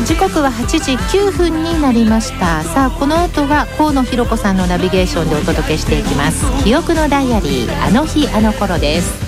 時刻は8時9分になりました。さあこの後は河野ひろ子さんのナビゲーションでお届けしていきます。記憶のダイアリー、あの日あの頃です。